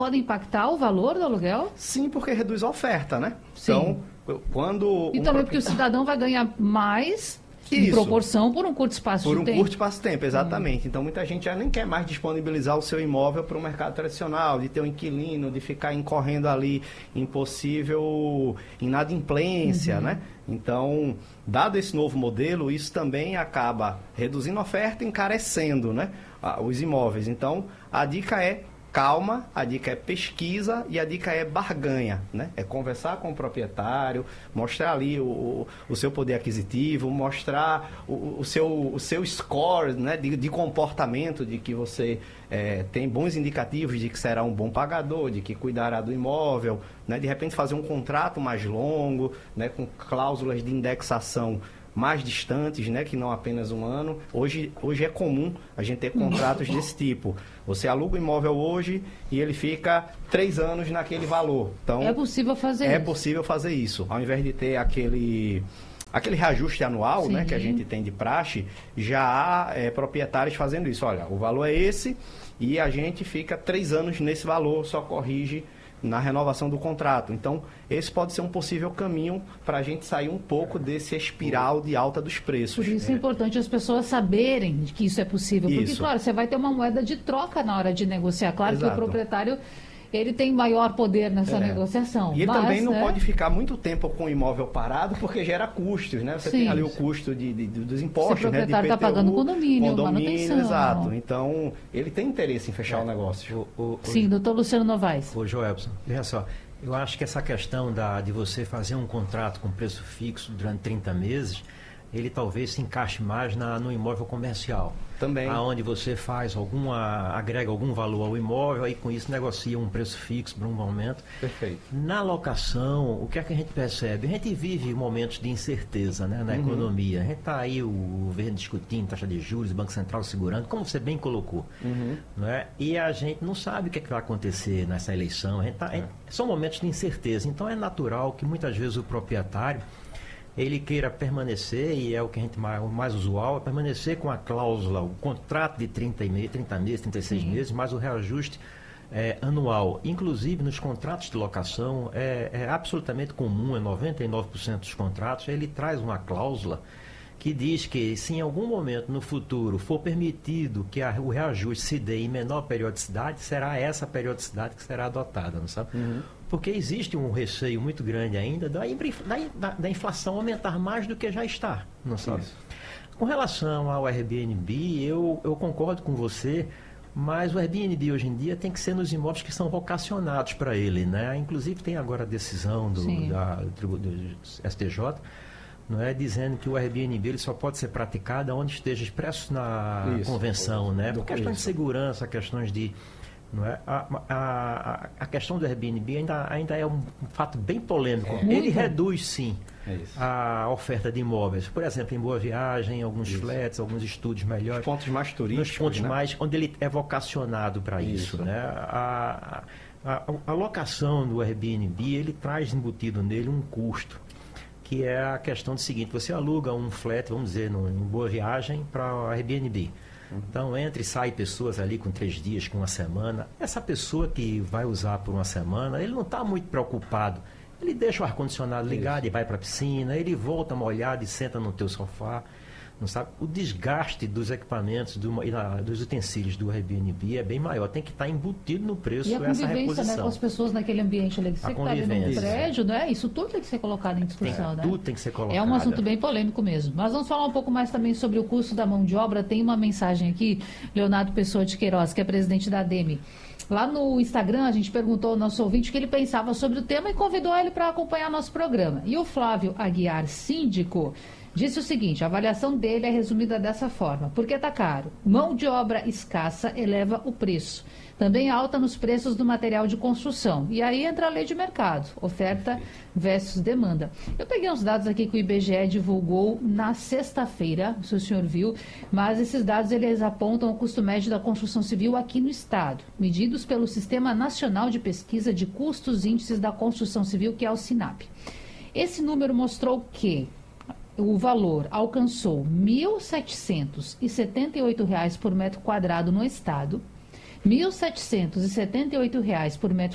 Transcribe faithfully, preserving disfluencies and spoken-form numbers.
pode impactar o valor do aluguel? Sim, porque reduz a oferta, né? Sim. Então, quando... E um também porque o cidadão vai ganhar mais em Isso. proporção por um curto espaço Por de um tempo. curto espaço de tempo, exatamente. Hum. Então, muita gente já nem quer mais disponibilizar o seu imóvel para o mercado tradicional, de ter um inquilino, de ficar incorrendo ali em possível inadimplência, uhum. né? Então, dado esse novo modelo, isso também acaba reduzindo a oferta e encarecendo, né, os imóveis. Então, a dica é calma, a dica é pesquisa e a dica é barganha, né? É conversar com o proprietário, mostrar ali o, o seu poder aquisitivo, mostrar o, o, seu, o seu score, né, de, de comportamento, de que você é, tem bons indicativos de que será um bom pagador, de que cuidará do imóvel, né? De repente fazer um contrato mais longo, né, com cláusulas de indexação mais distantes, né, que não apenas um ano. Hoje, hoje é comum a gente ter contratos desse tipo. Você aluga o imóvel hoje e ele fica três anos naquele valor. Então, é possível fazer é isso. possível fazer isso. Ao invés de ter aquele, aquele reajuste anual, né, que a gente tem de praxe, já há é, proprietários fazendo isso. Olha, o valor é esse e a gente fica três anos nesse valor, só corrige na renovação do contrato. Então, esse pode ser um possível caminho para a gente sair um pouco desse espiral de alta dos preços. Por isso é, é importante as pessoas saberem que isso é possível. Porque, isso. claro, você vai ter uma moeda de troca na hora de negociar. Claro Exato. que o proprietário, ele tem maior poder nessa é. negociação. E ele mas, também não né? pode ficar muito tempo com o imóvel parado, porque gera custos, né? Você Sim. tem ali o custo de, de, dos impostos, Se o proprietário né? está pagando condomínio, condomínio, manutenção. Exato. Então, ele tem interesse em fechar é. o negócio. O, o, Sim, o, doutor Luciano Novaes. Ô, Joelson, veja só. Eu acho que essa questão da, de você fazer um contrato com preço fixo durante trinta meses, ele talvez se encaixe mais na, no imóvel comercial. Também. Aonde você faz alguma, agrega algum valor ao imóvel, aí com isso negocia um preço fixo para um momento. Perfeito. Na locação, o que é que a gente percebe? A gente vive momentos de incerteza, né, na uhum. economia. A gente está aí, o governo discutindo taxa de juros, o Banco Central segurando, como você bem colocou. Uhum. Não é? E a gente não sabe o que, é que vai acontecer nessa eleição. A gente tá, é. São momentos de incerteza. Então é natural que muitas vezes o proprietário ele queira permanecer, e é o que a gente mais, o mais usual, é permanecer com a cláusula, o contrato de trinta, trinta meses, trinta e seis Sim. meses, mais o reajuste é, anual. Inclusive, nos contratos de locação, é, é absolutamente comum, é noventa e nove por cento dos contratos, ele traz uma cláusula que diz que, se em algum momento no futuro for permitido que a, o reajuste se dê em menor periodicidade, será essa periodicidade que será adotada, não sabe? Uhum. Porque existe um receio muito grande ainda da, da, da inflação aumentar mais do que já está, não sabe? Isso. Com relação ao Airbnb, eu, eu concordo com você, mas o Airbnb hoje em dia tem que ser nos imóveis que são vocacionados para ele, né? Inclusive tem agora a decisão do, da, do, do S T J, não é, dizendo que o Airbnb ele só pode ser praticado onde esteja expresso na isso, convenção, né? Por questões de segurança, questões de... Não é? a, a, a questão do Airbnb ainda, ainda é um fato bem polêmico. É. Ele reduz, sim, é a oferta de imóveis. Por exemplo, em Boa Viagem, alguns isso. flats, alguns estúdios melhores. Os pontos mais turísticos. Nos pontos né? mais, onde ele é vocacionado para isso. isso né? a, a, a locação do Airbnb, ele traz embutido nele um custo, que é a questão do seguinte: você aluga um flat, vamos dizer, no, em Boa Viagem, para o Airbnb. Então, entra e sai pessoas ali com três dias, com uma semana. Essa pessoa que vai usar por uma semana, ele não está muito preocupado. Ele deixa o ar-condicionado ligado e vai para a piscina, ele volta molhado e senta no teu sofá. Não sabe? O desgaste dos equipamentos, do, e na, dos utensílios do Airbnb é bem maior. Tem que estar embutido no preço e a essa convivência, reposição. Né, com as pessoas naquele ambiente ali. Você que está ali no prédio, não é? Isso tudo tem que ser colocado em discussão, tem, né? Tudo tem que ser colocado. É um assunto bem polêmico mesmo. Mas vamos falar um pouco mais também sobre o custo da mão de obra. Tem uma mensagem aqui, Leonardo Pessoa de Queiroz, que é presidente da ADEME. Lá no Instagram, a gente perguntou ao nosso ouvinte o que ele pensava sobre o tema e convidou ele para acompanhar nosso programa. E o Flávio Aguiar, síndico, disse o seguinte: a avaliação dele é resumida dessa forma: porque está caro, mão de obra escassa eleva o preço. Também alta nos preços do material de construção. E aí entra a lei de mercado, oferta versus demanda. Eu peguei uns dados aqui que o I B G E divulgou na sexta-feira, se o senhor viu, mas esses dados eles apontam o custo médio da construção civil aqui no estado, medidos pelo Sistema Nacional de Pesquisa de Custos e Índices da Construção Civil, que é o SINAP. Esse número mostrou que o valor alcançou mil setecentos e setenta e oito reais por metro quadrado no estado, mil setecentos e setenta e oito reais por metro